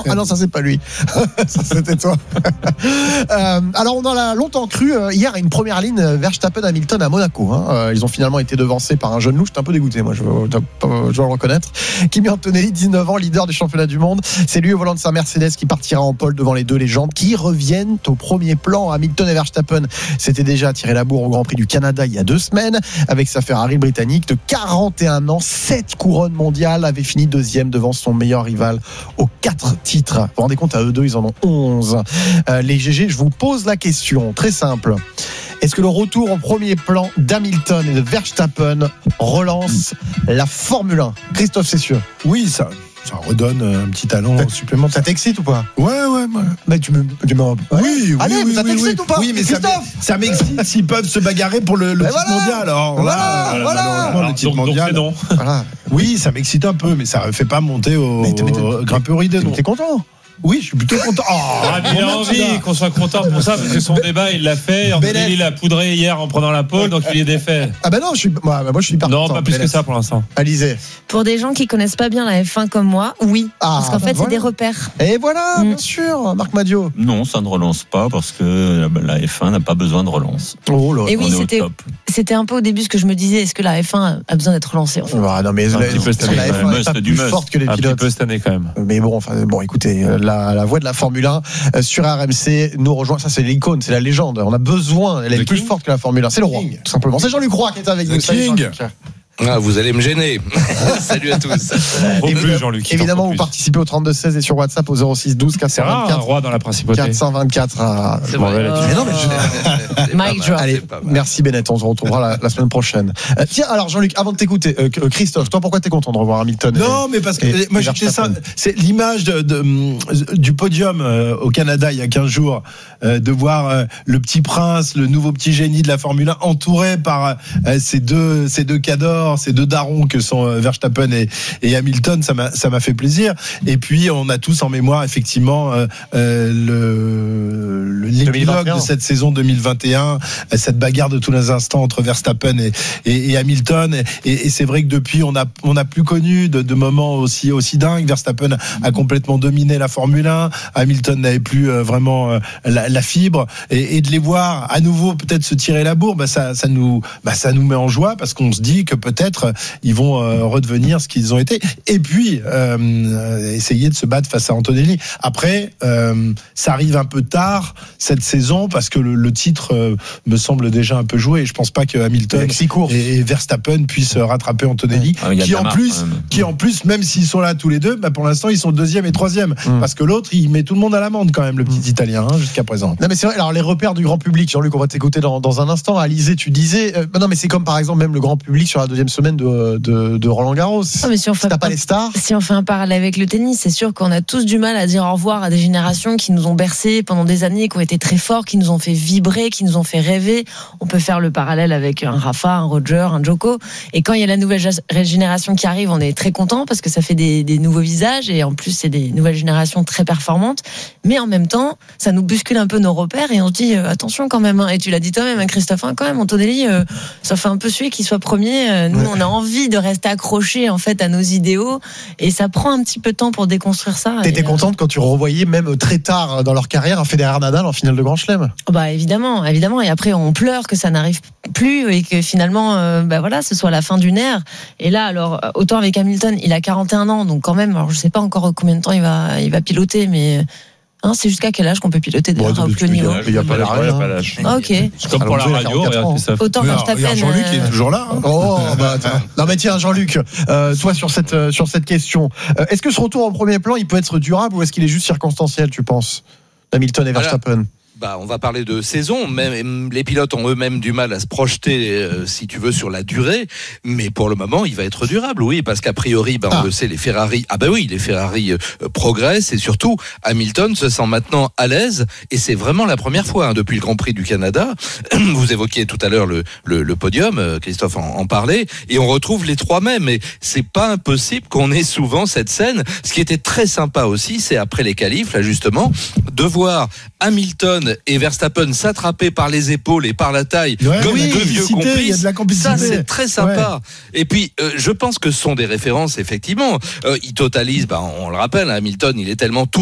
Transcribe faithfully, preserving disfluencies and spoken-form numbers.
ah non, ça c'est pas lui. Ça c'était toi. euh, alors on en a longtemps cru euh, hier à une première ligne Verstappen Hamilton à Monaco. Hein. Euh, ils ont finalement été devancés par un jeune loup. J'étais un peu dégoûté, moi, je, je, je dois le reconnaître. Kimi Antonelli, dix-neuf ans, leader du championnat du monde. C'est lui au volant de sa Mercedes qui partira en pole devant les deux légendes qui reviennent au premier plan. Hamilton et Verstappen s'étaient déjà tiré la bourre au Grand Prix du Canada il y a deux semaines avec sa Ferrari britannique de quarante et un ans, sept couronnes mondiales, avait fini deuxième devant son meilleur rival aux quatre titres. Vous vous rendez compte, à eux deux, ils en ont onze. Euh, les G G, je vous pose la question, très simple. Est-ce que le retour au premier plan d'Hamilton et de Verstappen relance la Formule un? Christophe Cessieux. Oui, ça, ça redonne un petit talent ça, supplémentaire. Ça t'excite ou pas? Ouais, ouais, ouais. Mais tu me, tu me... Oui, oui, allez, oui, ça oui, t'excite oui. ou pas? Oui, mais Christophe, ça, ça m'excite s'ils peuvent se bagarrer pour le, le titre voilà, mondial. Alors voilà, là, voilà. malheureusement, le titre donc, mondial. Donc voilà. Oui, ça m'excite un peu, mais ça ne fait pas monter au, mais t'es, mais t'es, au grimper des noms. T'es content? Oui, je suis plutôt content. Oh, ah, mais il a envie qu'on soit content pour ça, parce que son débat, il l'a fait. Antonelli l'a poudré hier en prenant la pole, donc il est défait. Ah ben non, je suis, moi, moi je suis hyper non, content. pas plus Bélès. que ça pour l'instant. Alizé. Pour des gens qui connaissent pas bien la F un comme moi, oui. Ah, parce qu'en bah fait, voilà. c'est des repères. Et voilà, Mm. bien sûr, Marc Madiot. Non, ça ne relance pas parce que la F un n'a pas besoin de relance. Oh là. Et oui, On est au c'était, top. c'était un peu au début ce que je me disais. Est-ce que la F un a besoin d'être relancée en fait? Ah, non mais Un la, petit peu cette la année, F un quand est même. pas Must plus du must. forte que les Un petit pilotes. peu cette année quand même. Mais bon, enfin, bon, écoutez, la, la voix de la Formule un euh, sur R M C nous rejoint. Ça, c'est l'icône, c'est la légende. On a besoin. Elle est The plus King. forte que la Formule un. C'est le roi, King. tout simplement. C'est Jean-Luc Roy qui est avec The nous. Salut, King. Jean-Luc. Ah, vous allez me gêner. Salut à tous. Faut Évidemment, plus, Jean-Luc. évidemment, Faut vous plus. participez au trente-deux seize et sur WhatsApp au zéro six douze C'est rare, un quatre cent vingt-quatre roi dans la principauté. quatre cent vingt-quatre. Ah, C'est je m'en vrai. vais là-dessus. Mais non, mais je- C'est pas Mic mal, drop. Allez, c'est pas mal. merci Bennett, on se retrouvera la, la semaine prochaine. Euh, tiens, alors Jean-Luc, avant de t'écouter, euh, Christophe, toi pourquoi t'es content de revoir Hamilton? Non, mais parce que et- moi et je disais ça, Verstappen. c'est l'image de, de, du podium euh, au Canada il y a quinze jours, euh, de voir euh, le petit prince, le nouveau petit génie de la Formule un, entouré par euh, ces deux ces deux cadors, ces deux darons que sont euh, Verstappen et, et Hamilton, ça m'a ça m'a fait plaisir. Et puis on a tous en mémoire effectivement euh, euh, le, le l'épilogue deux mille vingt et un. de cette saison deux mille vingt et un, euh, cette bagarre de tous les instants entre Verstappen et, et, et Hamilton. Et, et, et c'est vrai que depuis on a on n'a plus connu de, de moments aussi aussi dingues. Verstappen a complètement dominé la Formule un. Hamilton n'avait plus euh, vraiment euh, la, la fibre. Et, et de les voir à nouveau peut-être se tirer la bourre, bah ça ça nous bah ça nous met en joie parce qu'on se dit que peut-être euh, ils vont euh, redevenir ce qu'ils ont été. Et puis euh, euh, essayer de se battre face à Antonelli. Après, euh, ça arrive un peu tard cette saison parce que le, le titre euh, me semble déjà un peu joué. Et je pense pas que Hamilton Avec six courses. et, et Verstappen puissent rattraper Antonelli, Ah, il y a qui de la en marque, plus, quand même. qui en plus, même s'ils sont là tous les deux, bah pour l'instant ils sont deuxième et troisième, Mm. parce que l'autre il met tout le monde à l'amende quand même, le petit Mm. Italien hein, jusqu'à présent. Non mais c'est vrai, alors les repères du grand public, Jean-Luc, on va t'écouter dans, dans un instant. Alizé, tu disais, euh, non mais c'est comme par exemple même le grand public sur la deuxième semaine de, de, de Roland Garros. Non, mais si on Si fait t'as pas les stars, Si on fait un parallèle avec le tennis, c'est sûr qu'on a tous du mal à dire au revoir à des générations qui nous ont bercés pendant des années, qui ont été très forts, qui nous ont fait vibrer, qui nous ont fait rêver. On peut faire le parallèle avec un Rafa, un Roger, un Djoko. Et quand il y a la nouvelle génération qui arrive, on est très content parce que ça fait des, des nouveaux visages et en plus c'est des nouvelles générations très performantes. Mais en même temps, ça nous bouscule un peu nos repères et on se dit euh, attention quand même. Hein. Et tu l'as dit toi-même, hein, Christophe, hein, quand même, Antonelli, euh, ça fait un peu suer qu'il soit premier. Euh, nous, Ouais. on a envie de rester accrochés en fait à nos idéaux. Et ça prend un petit peu de temps pour déconstruire ça. t'étais Et, euh, contente quand tu revoyais même très tard dans leur carrière un Federer Nadal en finale de Grand Chelem? Bah évidemment, évidemment. Et après, on pleure que ça n'arrive plus et que finalement, euh, bah voilà, ce soit la fin d'une ère. Et là, alors, autant avec Hamilton, il a quarante et un ans, donc quand même, alors je sais pas encore combien de temps il va, il va piloter, mais hein, c'est jusqu'à quel âge qu'on peut piloter d'ailleurs Bon, au plus haut il y a- niveau. il y a pas Ouais, l'arrêt, il y a hein. pas l'âge. Ah, ok. C'est comme pour la Alonso, il a radio, quarante-quatre regarde ans. Christophe. Autant Regarde, Verstappen. regarde Jean-Luc, il est euh, toujours là. Hein. Oh, bah, attends. Non mais tiens Jean-Luc, euh, toi sur cette euh, sur cette question, euh, est-ce que ce retour au premier plan il peut être durable ou est-ce qu'il est juste circonstanciel, tu penses, Hamilton et Verstappen? Bah, on va parler de saison. Même les pilotes ont eux-mêmes du mal à se projeter, euh, si tu veux, sur la durée. Mais pour le moment, il va être durable, oui, parce qu'a priori, bah, on Ah. le sait, les Ferrari, ah bah oui, les Ferrari euh, progressent et surtout, Hamilton se sent maintenant à l'aise. Et c'est vraiment la première fois hein, depuis le Grand Prix du Canada. Vous évoquiez tout à l'heure le, le, le podium, euh, Christophe en, en parlait, et on retrouve les trois mêmes. Et c'est pas impossible qu'on ait souvent cette scène. Ce qui était très sympa aussi, c'est après les qualifs, là justement, de voir Hamilton et Verstappen s'attraper par les épaules et par la taille Ouais, comme oui, deux vieux complicité, il y a complices. de la complicité. Ça, c'est très sympa. Ouais. Et puis, euh, je pense que ce sont des références, effectivement. Euh, ils totalisent, bah, on le rappelle, Hamilton, il est tellement tout